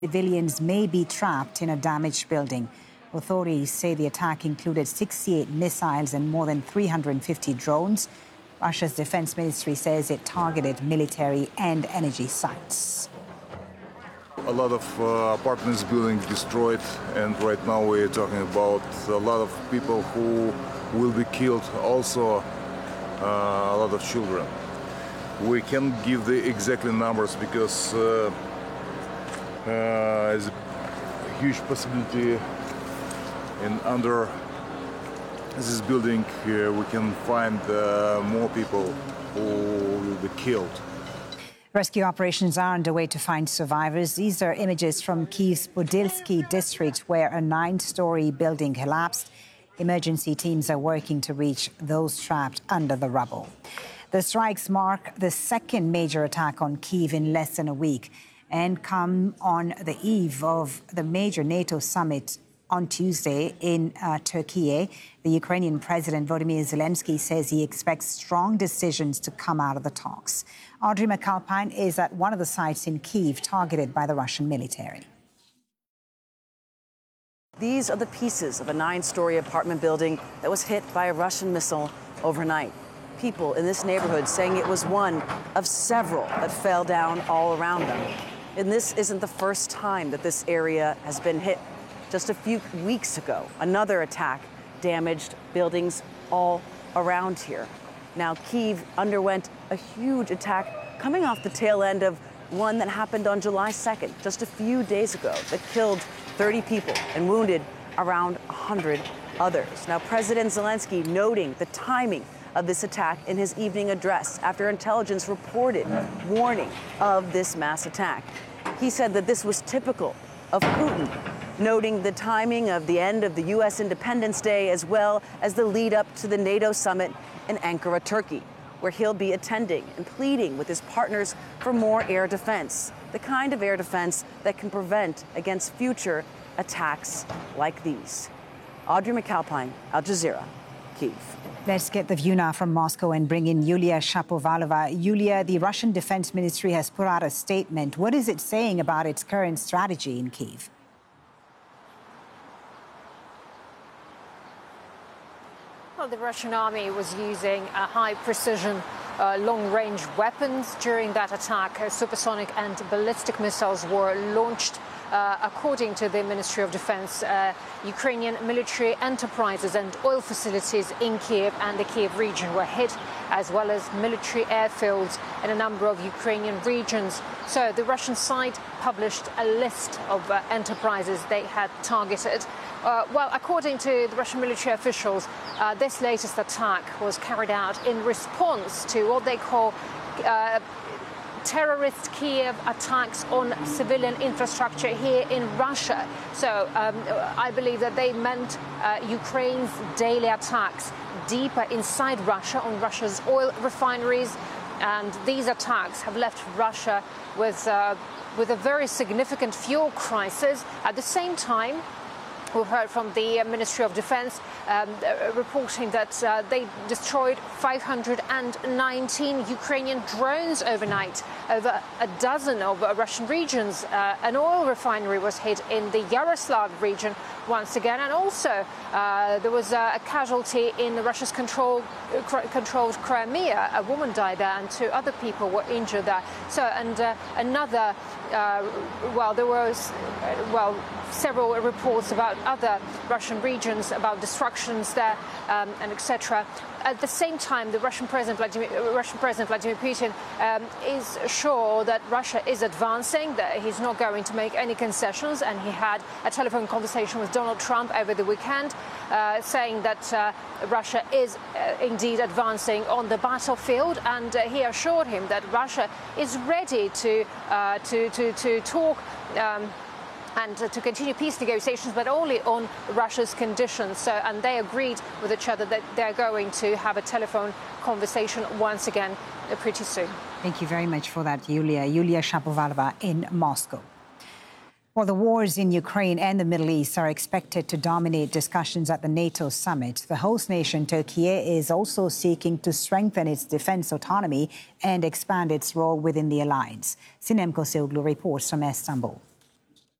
Civilians may be trapped in a damaged building. Authorities say the attack included 68 missiles and more than 350 drones. Russia's defense ministry says it targeted military and energy sites. A lot of apartments buildings destroyed, and right now we're talking about a lot of people who will be killed, also a lot of children. We can't give the exact numbers because there's a huge possibility under this building we can find more people who will be killed. Rescue operations are underway to find survivors. These are images from Kyiv's Podilsky district, where a 9-story building collapsed. Emergency teams are working to reach those trapped under the rubble. The strikes mark the second major attack on Kyiv in less than a week and come on the eve of the major NATO summit on Tuesday in Turkey. The Ukrainian President Volodymyr Zelensky says he expects strong decisions to come out of the talks. Audrey McAlpine is at one of the sites in Kyiv targeted by the Russian military. These are the pieces of a 9-story apartment building that was hit by a Russian missile overnight. People in this neighborhood saying it was one of several that fell down all around them. And this isn't the first time that this area has been hit. Just a few weeks ago, another attack damaged buildings all around here. Now, Kyiv underwent a huge attack coming off the tail end of one that happened on July 2nd, just a few days ago, that killed 30 people and wounded around 100 others. Now, President Zelensky noting the timing of this attack in his evening address after intelligence reported warning of this mass attack. He said that this was typical of Putin, noting the timing of the end of the U.S. Independence Day as well as the lead up to the NATO summit in Ankara, Turkey, where he'll be attending and pleading with his partners for more air defense, the kind of air defense that can prevent against future attacks like these. Audrey McAlpine, Al Jazeera, Kyiv. Let's get the view now from Moscow and bring in Yulia Shapovalova. Yulia, the Russian Defense Ministry has put out a statement. What is it saying about its current strategy in Kyiv? Well, the Russian army was using high-precision, long-range weapons during that attack. Supersonic and ballistic missiles were launched. According to the Ministry of Defense, Ukrainian military enterprises and oil facilities in Kyiv and the Kyiv region were hit, as well as military airfields in a number of Ukrainian regions. So the Russian side published a list of enterprises they had targeted. Well, according to the Russian military officials, this latest attack was carried out in response to what they call terrorist Kiev attacks on civilian infrastructure here in Russia. So I believe that they meant Ukraine's daily attacks deeper inside Russia on Russia's oil refineries. And these attacks have left Russia with a very significant fuel crisis. At the same time, we heard from the Ministry of Defense reporting that they destroyed 519 Ukrainian drones overnight over a dozen of Russian regions. An oil refinery was hit in the Yaroslav region once again, and also there was a casualty in Russia's controlled Crimea. A woman died there and 2 other people were injured there. So, and another, there was, several reports about other Russian regions, about destructions there, and etc. At the same time, the Russian President Vladimir Putin is sure that Russia is advancing, that he's not going to make any concessions, and he had a telephone conversation with Donald Trump over the weekend, saying that Russia is indeed advancing on the battlefield, and he assured him that Russia is ready to talk and to continue peace negotiations, but only on Russia's conditions. So, and they agreed with each other that they're going to have a telephone conversation once again pretty soon. Thank you very much for that, Yulia. Yulia Shapovalova in Moscow. Well, the wars in Ukraine and the Middle East are expected to dominate discussions at the NATO summit. The host nation, Turkey, is also seeking to strengthen its defense autonomy and expand its role within the alliance. Sinem Koseoglu reports from Istanbul.